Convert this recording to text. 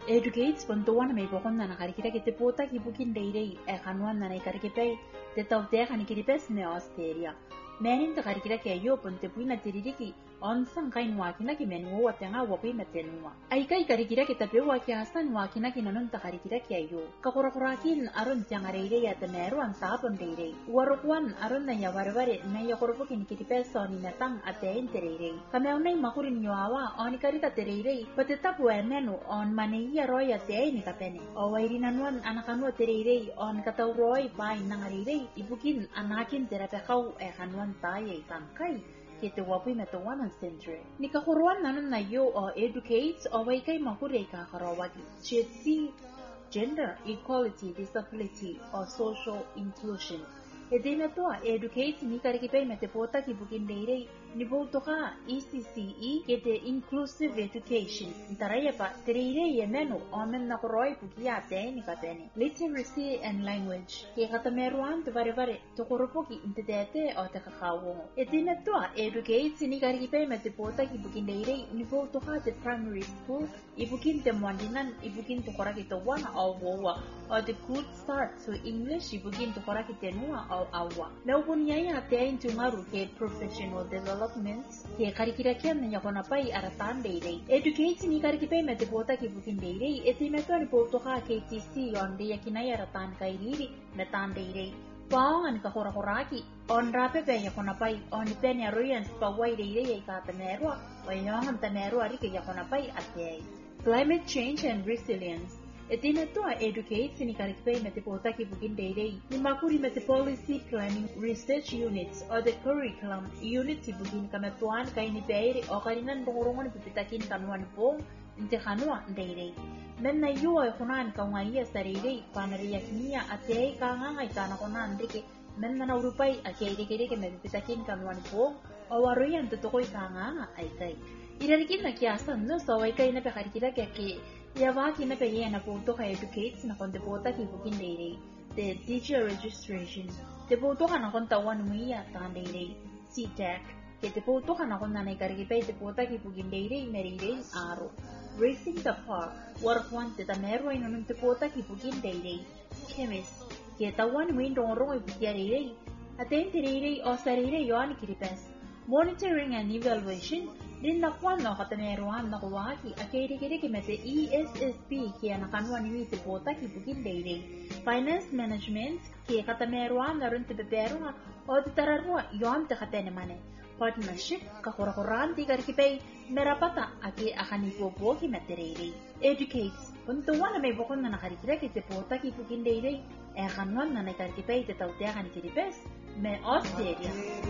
educates pontuan may bokon na nakarikita kiti puta kibukin dayrey kanuan na naikarikipay te tawte kanikiripes me Australia menin ta karikita kayo ponte puina tiririki onsan kain wakina ki menu watenga wapi metenua ai kai karikira kita pe wakiasan wakina ki nanon ta karikira kayo kakurakin aron jangareire ya temeru an sabon dayrey warukuan aron na ya warware na ya korpokin kiripes soni natang atein tereire kameunai makurin yoawa on karika tereire pateta buenenu on maneiya roya tein kapene o wairinanuan anakanu tereire on katawroy pain nangareire ibukin anakin terapekau kanuan taye tangkai kete wapi metawanan centre nikakuruan nanon na yo o educates o way kay makurey kakarawagi chetsi gender equality disability or social inclusion edina to educate ni karikipay metepota kibukin deirey ni botoka ECCE kete inclusive education taraya pa tereire yemenu omen na koroy pugiate ni kateni literacy and language ke katameruan to bare to koropoki intedete o takakawo edina to educate ni karikipay metepota kibukin deirey ni botoka te primary school ibukin te mwandinan ibukin to korakito wana o wowa or the good start to English ibukin to korakitenua awa naupunyaya atein tungaru ke professional development ke karikirakian na yakona pai aratan deirey educate ni karikipay metepota kibukin deirey etimeto ni potoka KTC onde yakinaya aratan kairiri metan deirey paangan kakorakoraki on rape pe yakona pai on penya royans pawai deirey katamerwa wayangan tamerwa ri ke yakona pai atei climate change and resilience Etina to educate ni karikipay metepota kibukin deirey ni makuri mete policy planning research units or the curriculum unit kibukin kametuan kay ni peire o karinan dongrongon pipitakin kanuan po inte kanua deirey men na yuwa kunan kaungaya sarirey panariyak niya atey kangangay kanakonan rike men na naurupay akere-kere mepipitakin kanuan po o waruyan tutukoy kanganga ay kay irarikin na kiasan no so ay kay napakarikita kaya Yavaki na peye na puto ka educates na kon depota kibukin deirey the teacher registration depoto ka na kon tawan muya tan deirey CTEC ke depoto ka na kon nanay karikipay depota kibukin deirey merirey aro racing the park warkwan te tamero ay nanong depota kibukin deirey chemist ke tawan muin rong ibutiarey aten tirey o sarirey yoan kiripes monitoring and evaluation din nakwan no katameruan na kuwaki akere-kere mete ESSP kaya nakanuan yung itipota kibukin deirey finance management kaya katameruan na rin tipepero nga o ditararwa yon te katenemane partnership kakurakuran ti karikipay merapata aki akanipopo ki meterey educates puntuan na may bukon na nakarikira kitipota kibukin deirey kanuan na nakarikipay titawte akan kiripes me Australia